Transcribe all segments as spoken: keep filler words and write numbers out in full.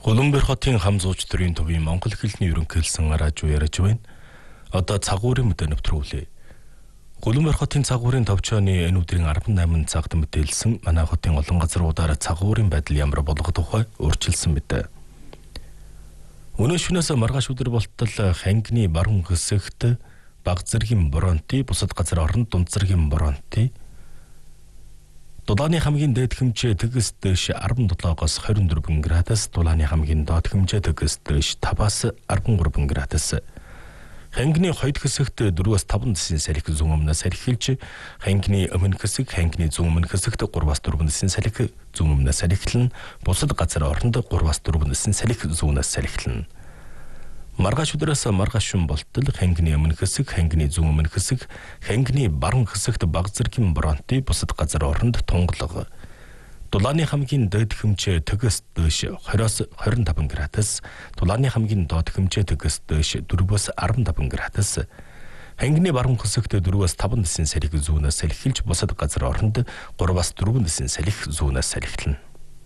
Улаанбаатар хотын хам зууч төрийн төвийн Монгол хэлний ерөнхийлсөн радио ярьж байна. Одоо цагуурын мэдээ нэвтрүүлээ. Улаанбаатар хотын цагуурын товчооны энэ өдрийн арван найман цагт мэдээлсэн манай хотын олон газруудаар цагуурын байдал ямар болох тухай өөрчилсөн мэдээ. Өнөө шөнөөс маргааш өдөр болтол хангины баруун хэсэгт баг зэргийн боронти, бусад газар оронд дунд зэргийн боронти, Дулааны хамгийн дээд хэмжээ төгс дэш арван долоогоос хорин дөрвөн градус, Дулааны хамгийн доод хэмжээ төгс дэш таваас арван гурван градус. Хангины хойд хэсэгт дөрвөөс таван дэсийн салхи зүүн өмнөөс салхилж, хангины өмнө хэсэг, хангины зүүн өмнө хэсэгт гурваас дөрвөн дэсийн салхи зүүн өмнөөс салхилна, бусад газар оронд гурваас дөрвөн дэсийн салхи зүүнээс салхилна. Маргааш өдрөөс маргааш шөн болтол хангины өмнө хэсэг, хангины зүүн өмнө хэсэг, хангины баруун хэсэгт баг зэргийн боронти, бусад газар оронд тунгалаг. Дулааны хамгийн дээд хэмжээ төгс дэш двадцать-оос двадцать и пять градус, Дулааны хамгийн доод хэмжээ төгс дэш four-оос фifteen градус. Хангины баруун хэсэгт four-оос five дэсийн салхи зүүнээс салхилж, бусад газар оронд three-оос four дэсийн салхи зүүнээс салхилна.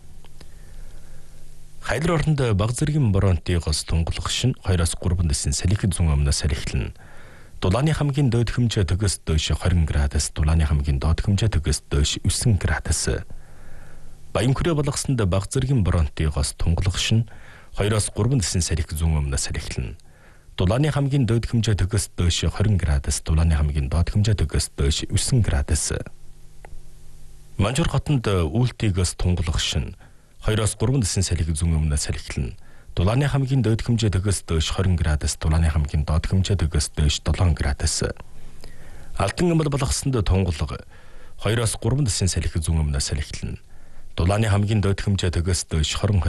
Хайлар оронд баг зэргийн боронтигоос тунгалах шин two-оос three дэсийн салхи зүүн өмнөөс салхилна. Дулааны хамгийн доод хэмжээ төгс дэш twenty градус, Дулааны хамгийн доод хэмжээ төгс дэш nine градус. Баян хүрээ болгосонд баг зэргийн боронтигоос тунгалах шин two-оос three дэсийн салхи зүүн өмнөөс салхилна. Дулааны хамгийн доод хэмжээ төгс дэш twenty градус, Дулааны хамгийн доод хэмжээ төгс дэш nine градус. Манжуур хотод үйлтигоос тунгалах шин two-оос three дэсийн салхи зүүн өмнөөс салхилна. Дулааны хамгийн доод хэмжээ төгс дэш twenty градус, Дулааны хамгийн доод хэмжээ төгс дэш seven градус. Алтан амал болгосонд тунгалаг two-оос three дэсийн салхи зүүн өмнөөс салхилна. Дулааны хамгийн доод хэмжээ төгс дэш twenty